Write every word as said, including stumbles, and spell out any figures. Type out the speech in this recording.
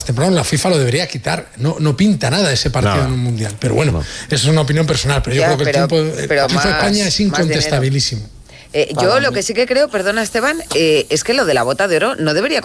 temprano la FIFA lo debería quitar. No, no pinta nada ese partido Nada. en un mundial. Pero bueno, no. Eso es una opinión personal. Pero yo Ya, creo que pero, el tiempo, el pero triunfo de más, España es incontestabilísimo. Eh, yo lo que sí que creo, perdona Esteban, eh, es que lo de la bota de oro no debería